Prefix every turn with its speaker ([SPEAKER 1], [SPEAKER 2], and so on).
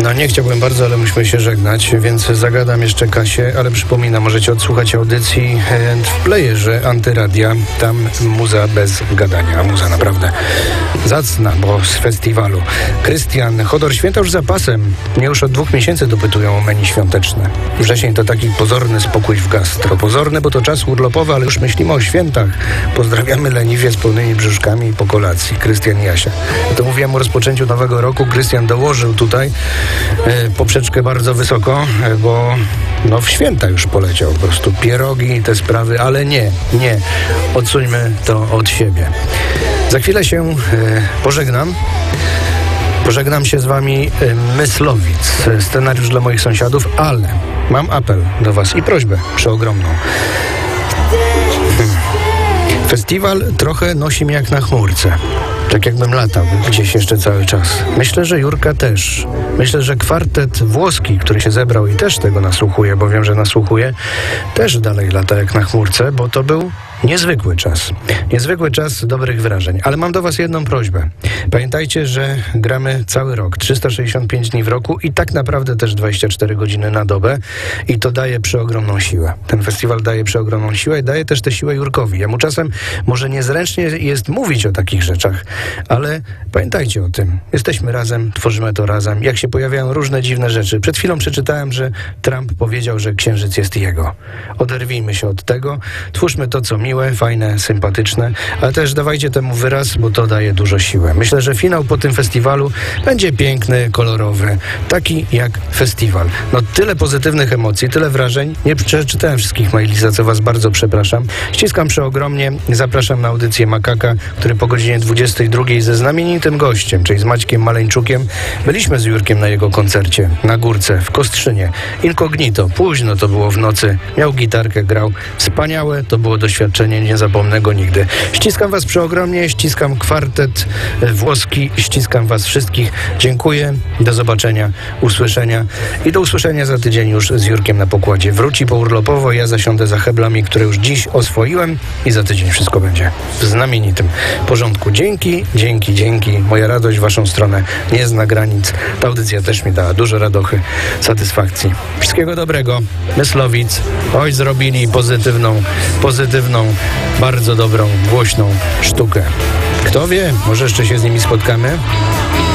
[SPEAKER 1] No nie chciałbym bardzo, ale musimy się żegnać, więc zagadam jeszcze Kasię, ale przypominam, możecie odsłuchać audycji w playerze Antyradia. Tam muza bez gadania, muza naprawdę zacna, bo z festiwalu. Krystian, Chodor, święta już za pasem. Mnie już od 2 miesięcy dopytują o menu świąteczne. Wrzesień to taki pozorny spokój w gastro. Pozorny, bo to czas urlopowy, ale już myślimy o świętach. Pozdrawiamy leniwie z pełnymi brzuszkami po kolacji. Krystian i Jasia. To mówiłem o rozpoczęciu nowego roku. Krystian dołożył tutaj poprzeczkę bardzo wysoko, bo no w święta już poleciał. Po prostu pierogi i te sprawy, ale nie. Odsuńmy to od siebie. Za chwilę się pożegnam. Pożegnam się z wami Myslowic. Scenariusz dla moich sąsiadów, ale mam apel do was i prośbę przeogromną. Festiwal trochę nosi mnie jak na chmurce. Tak jakbym latał gdzieś jeszcze cały czas. Myślę, że Jurka też. Myślę, że kwartet włoski, który się zebrał i też tego nasłuchuje, bo wiem, że nasłuchuje, też dalej lata jak na chmurce, bo to był niezwykły czas. Niezwykły czas dobrych wrażeń. Ale mam do was jedną prośbę. Pamiętajcie, że gramy cały rok, 365 dni w roku i tak naprawdę też 24 godziny na dobę i to daje przeogromną siłę. Ten festiwal daje przeogromną siłę i daje też tę siłę Jurkowi. Ja mu czasem może niezręcznie jest mówić o takich rzeczach, ale pamiętajcie o tym. Jesteśmy razem, tworzymy to razem. Jak się pojawiają różne dziwne rzeczy. Przed chwilą przeczytałem, że Trump powiedział, że księżyc jest jego. Oderwijmy się od tego. Twórzmy to, co miłe, fajne, sympatyczne, ale też dawajcie temu wyraz, bo to daje dużo siły. Myślę, że finał po tym festiwalu będzie piękny, kolorowy. Taki jak festiwal. No tyle pozytywnych emocji, tyle wrażeń. Nie przeczytałem wszystkich maili, za co was bardzo przepraszam. Ściskam przeogromnie. Zapraszam na audycję Makaka, który po godzinie 22 ze znamienitym gościem, czyli z Maćkiem Maleńczukiem. Byliśmy z Jurkiem na jego koncercie na Górce, w Kostrzynie. Incognito, późno to było w nocy. Miał gitarkę, grał. Wspaniałe to było doświadczenie, nie zapomnę go nigdy. Ściskam was przeogromnie, ściskam kwartet włoski, ściskam was wszystkich. Dziękuję, do zobaczenia, usłyszenia i do usłyszenia za tydzień już z Jurkiem na pokładzie. Wróci pourlopowo, ja zasiądę za heblami, które już dziś oswoiłem i za tydzień wszystko będzie w znamienitym porządku. Dzięki. Moja radość w waszą stronę nie zna granic. Ta audycja też mi dała dużo radochy, satysfakcji. Wszystkiego dobrego. Myslowic. Oj, zrobili pozytywną, bardzo dobrą, głośną sztukę. Kto wie, może jeszcze się z nimi spotkamy?